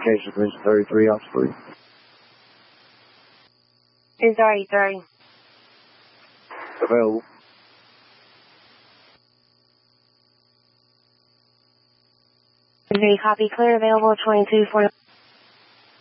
Communications Commission 33, Officer 3. Is RE30. Available. Copy, clear, available, 2249.